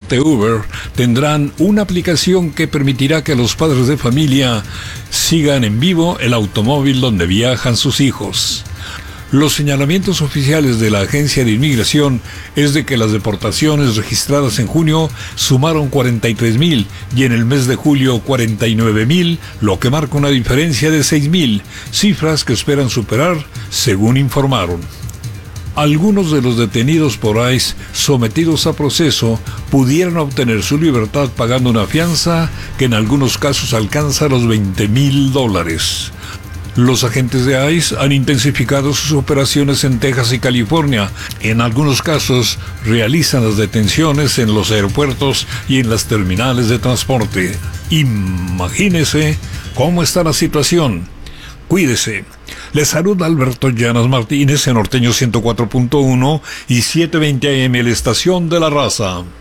de Uber tendrán una aplicación que permitirá que los padres de familia sigan en vivo el automóvil donde viajan sus hijos. Los señalamientos oficiales de la Agencia de Inmigración es de que las deportaciones registradas en junio sumaron 43,000 y en el mes de julio 49,000, lo que marca una diferencia de 6,000, cifras que esperan superar, según informaron. Algunos de los detenidos por ICE sometidos a proceso pudieran obtener su libertad pagando una fianza que en algunos casos alcanza los $20,000. Los agentes de ICE han intensificado sus operaciones en Texas y California. En algunos casos, realizan las detenciones en los aeropuertos y en las terminales de transporte. Imagínese cómo está la situación. Cuídese. Les saluda Alberto Llanas Martínez en Norteño 104.1 y 720 AM, la estación de la raza.